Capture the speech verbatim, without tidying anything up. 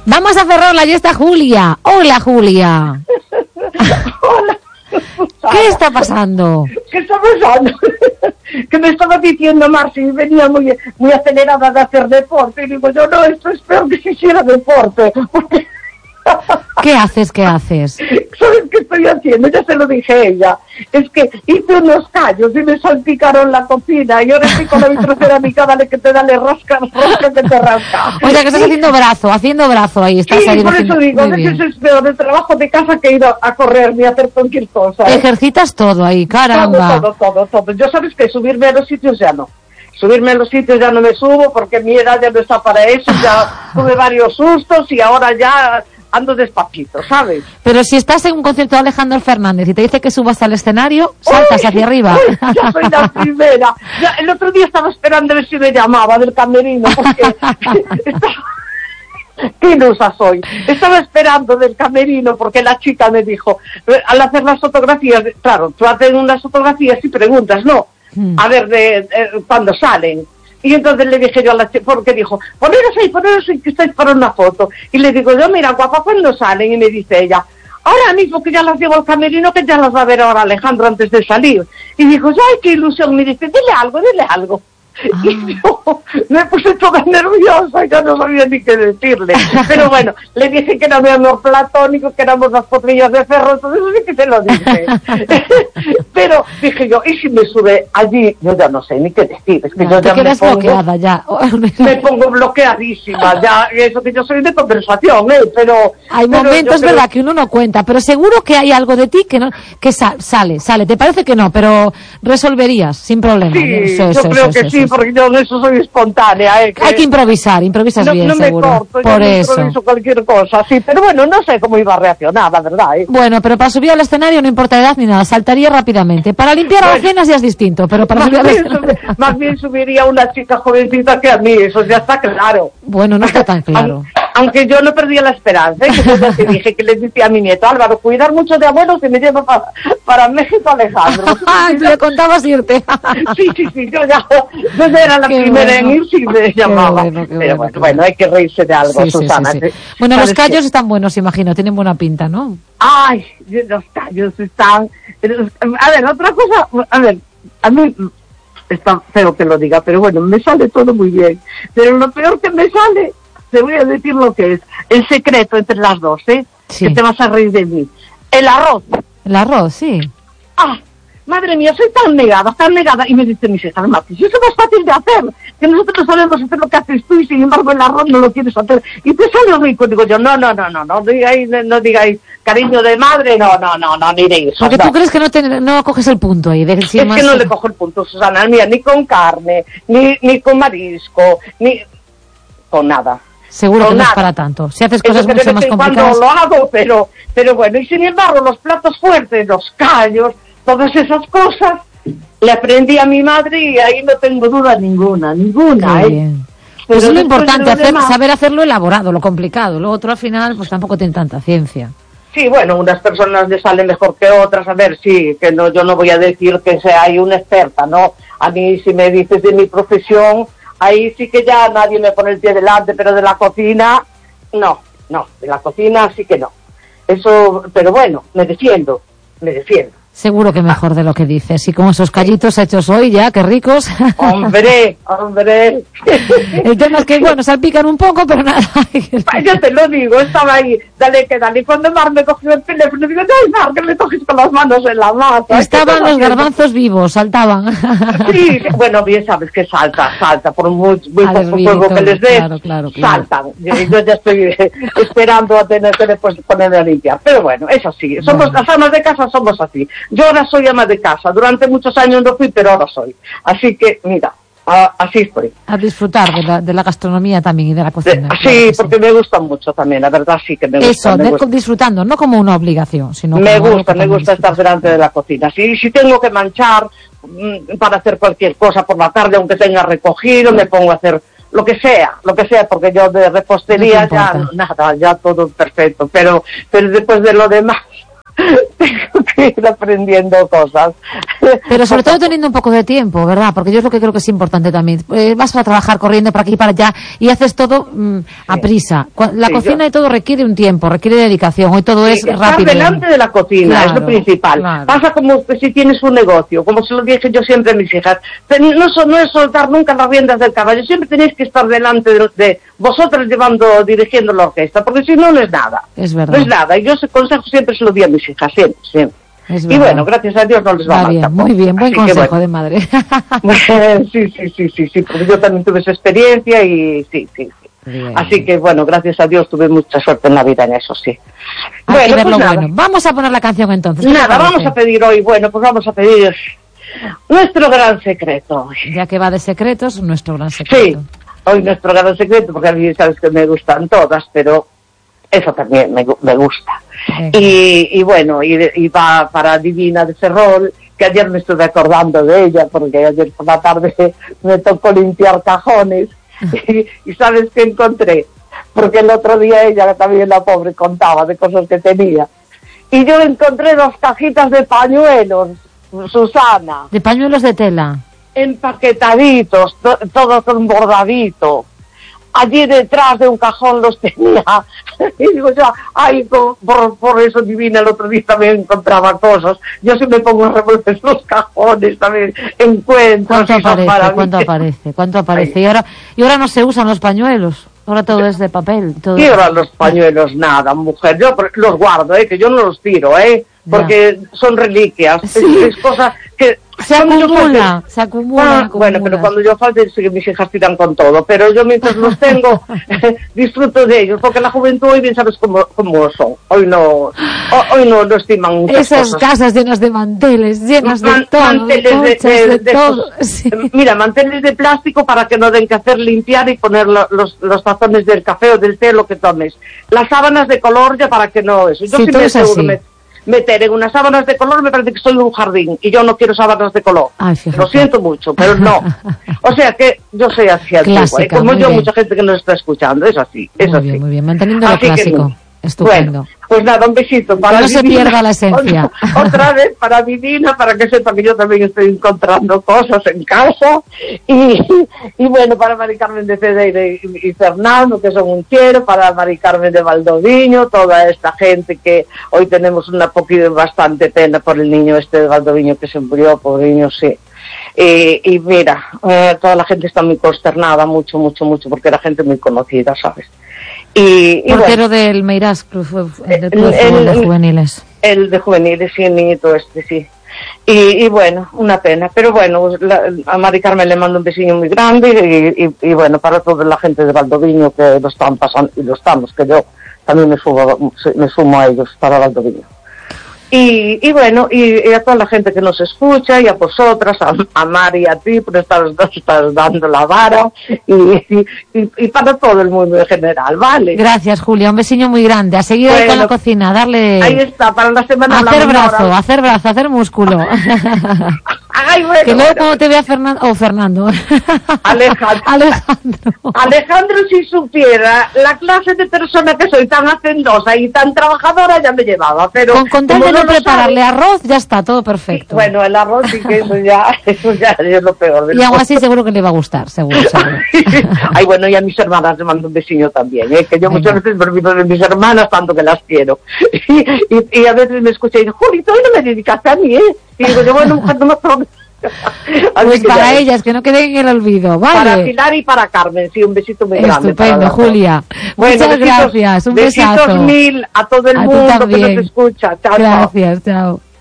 Vamos a cerrarla, ya está Julia. Hola, Julia. Hola. ¿Qué está pasando? ¿Qué está pasando? Que me estaba diciendo Marci, venía muy, muy acelerada de hacer deporte, y digo yo, no, esto es peor que si hiciera deporte, porque... ¿Qué haces? ¿Qué haces? ¿Sabes qué estoy haciendo? Ya se lo dije a ella. Es que hice unos callos y me salpicaron la cocina y ahora estoy con la vitrocerámica, dale que te dale rosca, rosca que te rasca. O sea que estás haciendo brazo, haciendo brazo ahí. Estás sí, ahí por haciendo... eso digo, a veces es peor el trabajo de casa que ir a, a correr ni a hacer cualquier cosa. ¿eh? Ejercitas todo ahí, caramba. Todo, todo, todo, todo. Yo sabes que subirme a los sitios ya no. Subirme a los sitios ya no me subo porque mi edad ya no está para eso, ya tuve varios sustos y ahora ya... ando despacito, ¿sabes? Pero si estás en un concierto de Alejandro Fernández y te dice que subas al escenario, saltas uy, hacia arriba. Uy, yo soy la primera. Ya, el otro día estaba esperando a ver si me llamaba del camerino, porque estaba... qué ilusa soy. Estaba esperando del camerino porque la chica me dijo, al hacer las fotografías, claro, tú haces unas fotografías y preguntas, ¿no? Hmm. A ver, de, de cuándo salen. Y entonces le dije yo a la chica, porque dijo, poneros ahí, poneros ahí, que estáis para una foto. Y le digo yo, mira, guapa, ¿cuándo salen? Y me dice ella, ahora mismo que ya las llevo al camerino, que ya las va a ver ahora Alejandro antes de salir. Y digo yo, ay, qué ilusión. Me dice, dile algo, dile algo. Ah. Y yo me puse toda nerviosa y ya no sabía ni qué decirle. Pero bueno, le dije que era mi amor platónico, que éramos las potrillas de ferro, entonces sí que se lo dije. Pero dije yo, ¿y si me sube allí? Yo ya no sé ni qué decir. Es que ya, yo ya me pongo, bloqueada ya. me pongo bloqueadísima, ya, eso que yo soy de conversación, ¿eh? Pero... Hay pero momentos, creo... verdad, que uno no cuenta, pero seguro que hay algo de ti que no que sa sale, sale. ¿Te parece que no? Pero resolverías, sin problema. Sí, eso, yo eso, creo eso, que eso, sí, eso. porque yo en eso soy espontánea. ¿eh? Que hay que improvisar, improvisas no, bien, no seguro. me corto, por yo eso. improviso cualquier cosa, sí, pero bueno, no sé cómo iba a reaccionar, la verdad. ¿eh? Bueno, pero para subir al escenario no importa edad ni nada, saltaría rápidamente. Para limpiar bueno, las cenas ya es distinto, pero para subir al escenario... Más bien subiría una chica jovencita que a mí, eso ya está claro. Bueno, no está tan claro. Aunque yo no perdía la esperanza, ¿eh? Que fue lo que dije, que le dije a mi nieto, Álvaro, cuidar mucho de abuelos que me lleva para, para México, Alejandro. Le contabas irte. Sí, sí, sí, yo ya, yo ya era la qué primera bueno. en ir si me llamaba. Bueno, Pero bueno, bueno, bueno, hay que reírse de algo, sí, Susana. Sí, sí, sí. Bueno, los callos que... están buenos, imagino, tienen buena pinta, ¿no? Ay, los callos están... A ver, otra cosa, a ver, a mí... está feo que lo diga, pero bueno, me sale todo muy bien. Pero lo peor que me sale, te voy a decir lo que es, el secreto entre las dos, ¿eh? Sí. Que te vas a reír de mí. El arroz. El arroz, sí. Ah, madre mía, soy tan negada, tan negada. Y me dice mi hija, Marti, si eso es más fácil de hacer, que nosotros sabemos hacer lo que haces tú y sin embargo el arroz no lo quieres hacer. Y te sale rico. Digo yo, no, no, no, no, no digáis, no digáis cariño de madre, no, no, no, no, ni de eso. Porque no. tú crees que no, te, no coges el punto ahí. De es más... que no le cojo el punto, Susana, mía, ni con carne, ni, ni con marisco, ni con nada. Seguro con que no nada. es para tanto. Si haces cosas que mucho más complicadas. Cuando lo hago, pero, pero bueno, y sin embargo los platos fuertes, los callos, todas esas cosas, le aprendí a mi madre y ahí no tengo duda ninguna, ninguna. Qué ¿eh? bien. Pues es lo importante, hacer, demás... saber hacerlo elaborado, lo complicado. Lo otro al final, pues tampoco tiene tanta ciencia. Sí, bueno, unas personas le salen mejor que otras, a ver, sí, que no, yo no voy a decir que sea ahí una experta, ¿no? A mí, si me dices de mi profesión, ahí sí que ya nadie me pone el pie delante, pero de la cocina, no, no, de la cocina sí que no. Eso, pero bueno, me defiendo, me defiendo. Seguro que mejor de lo que dices. Y con esos callitos hechos hoy ya, qué ricos. Hombre, hombre. El tema es que, bueno, salpican un poco, pero nada. Ya te lo digo, estaba ahí, dale que dale. Y cuando Mar me cogió el teléfono, digo, ay, Mar, que me coges con las manos en la masa. Estaban los garbanzos vivos, saltaban. Sí, bueno, bien sabes que salta, salta, por muy, muy poco fuego que les des, claro, claro, claro. saltan. Yo, yo ya estoy esperando a tener que después ponerme a limpiar. Pero bueno, es así. Somos, bueno. Las amas de casa somos así. Yo ahora soy ama de casa, durante muchos años no fui, pero ahora soy. Así que, mira, a, así estoy. A disfrutar de la, de la gastronomía también y de la cocina. De, sí, claro porque sí. Me gusta mucho también, la verdad sí que me gusta. Eso, me de, gusta. disfrutando, no como una obligación, sino me como gusta, me gusta estar delante de la cocina. Si, si tengo que manchar mmm, para hacer cualquier cosa por la tarde, aunque tenga recogido, me pongo a hacer lo que sea, lo que sea, porque yo de repostería no ya, nada, ya todo perfecto. Pero, pero después de lo demás... tengo que ir aprendiendo cosas. Pero sobre todo teniendo un poco de tiempo, ¿verdad? Porque yo es lo que creo que es importante también. Eh, vas a trabajar corriendo para aquí y para allá y haces todo mmm, a prisa. La sí, cocina yo... y todo requiere un tiempo, requiere dedicación. Hoy todo sí, es estar rápido. delante de la cocina, claro, es lo principal. Claro. Pasa como que si tienes un negocio, como se lo dije yo siempre a mis hijas. No, no es soltar nunca las riendas del caballo, siempre tenéis que estar delante de, de vosotros llevando, dirigiendo la orquesta, porque si no, no es nada. Es verdad. No es nada. Y yo ese consejo siempre se lo di a mis hijas, siempre, siempre. Y bueno, gracias a Dios no les va, va mal. Bien, muy bien, buen Así consejo bueno. de madre. sí, sí, sí, sí, sí, porque yo también tuve esa experiencia y sí, sí, sí. Bien. Así que bueno, gracias a Dios tuve mucha suerte en la vida en eso, sí. Hay bueno, que ver pues lo nada. Bueno. Vamos a poner la canción entonces. Nada, vamos a pedir hoy, bueno, pues vamos a pedir nuestro gran secreto. Ya que va de secretos, nuestro gran secreto. Sí, hoy nuestro gran secreto, porque a mí sabes que me gustan todas, pero eso también me, me gusta. Y, y bueno, y, y va para Divina de Ferrol, que ayer me estuve acordando de ella, porque ayer por la tarde me tocó limpiar cajones, y, y ¿sabes qué encontré? Porque el otro día ella, también la pobre, contaba de cosas que tenía. Y yo encontré dos cajitas de pañuelos, Susana. ¿De pañuelos de tela? Empaquetaditos, to, todos con bordadito. Allí detrás de un cajón los tenía. Y digo yo, ay, por, por eso Divina el otro día también encontraba cosas. Yo si me pongo a revolver los cajones también encuentro. ¿Cuánto aparece? ¿Cuánto aparece? ¿Cuánto aparece? Y ahora, y ahora no se usan los pañuelos. Ahora todo es de papel. Todo y ahora los pañuelos nada, mujer. Yo los guardo, eh, que yo no los tiro, eh, porque ya. Son reliquias. Sí. Es, es cosa que se acumula, se acumula. Bueno, pero cuando yo falte, sí que mis hijas tiran con todo. Pero yo mientras los tengo, disfruto de ellos, porque la juventud hoy bien sabes cómo, cómo son. Hoy no, hoy, hoy no lo estiman muchas Esas cosas. Casas llenas de manteles, llenas Man, de todo, manteles de, de, de, de todo. Sí. Mira, manteles de plástico para que no den que hacer limpiar y poner lo, los, los tazones del café o del té, lo que tomes. Las sábanas de color ya para que no eso. Yo sí, sí me aseguro meter en unas sábanas de color, me parece que soy un jardín y yo no quiero sábanas de color. Ay, lo siento mucho, pero no. O sea que yo soy así antigua, ¿eh? Como yo, bien. Mucha gente que nos está escuchando, es así, es muy así. Bien, muy bien, manteniendo lo clásico. Que, estupendo. Bueno, pues nada, un besito para que no se pierda la esencia. Otra vez para Divina, para que sepa que yo también estoy encontrando cosas en casa. Y, y bueno, para Mari Carmen de Cedeira y, y Fernando, que son un quiero, para Mari Carmen de Valdoviño, toda esta gente que hoy tenemos una poquita, bastante pena por el niño este de Valdoviño que se murió, pobre niño, sí. Eh, y mira, eh, toda la gente está muy consternada, mucho, mucho, mucho, porque era gente muy conocida, ¿sabes? Y, y portero bueno, del Meirás Club del Club de Fútbol de Juveniles. El de Juveniles, sí, el niñito este, sí. Y, y bueno, una pena. Pero bueno, la, a Mari Carmen le mando un besillo muy grande y, y, y bueno, para toda la gente de Valdoviño que lo están pasando, y lo estamos, que yo también me sumo, me sumo a ellos para Valdoviño. Y, y bueno, y, y a toda la gente que nos escucha, y a vosotras, a, a Mari y a ti, por estar, estar dando la vara, y, y, y para todo el mundo en general, ¿vale? Gracias, Julia, un besillo muy grande. A seguir bueno, con la cocina, a darle... Ahí está, para la semana... Hacer brazo, hora. hacer brazo, hacer músculo. Ay, bueno, que luego bueno. cuando te vea Fernando... Oh, Fernando. Alejandro. Alejandro. Alejandro, si supiera la clase de persona que soy, tan hacendosa y tan trabajadora, ya me llevaba, pero... Con contar de no prepararle sabe, arroz, ya está, todo perfecto. Sí, bueno, el arroz sí que eso ya, eso ya es lo peor. De y aún así seguro que le va a gustar, seguro, seguro. Ay, bueno, y a mis hermanas le mando un besillo también, ¿eh? Que yo Venga. muchas veces me olvido de mis hermanas, tanto que las quiero. Y, y, y a veces me escucha y digo, Juli, tú no me dedicaste a mí, ¿eh? Y digo, yo, bueno, mujer, no me acuerdo. Pues para ellas, que no queden en el olvido, ¿vale? Para Pilar y para Carmen, sí, un besito muy grande. Estupendo, Julia. Bueno, muchas besitos, gracias, un besitos besazo. mil a todo el a mundo que nos escucha. Chao, gracias, chao. chao.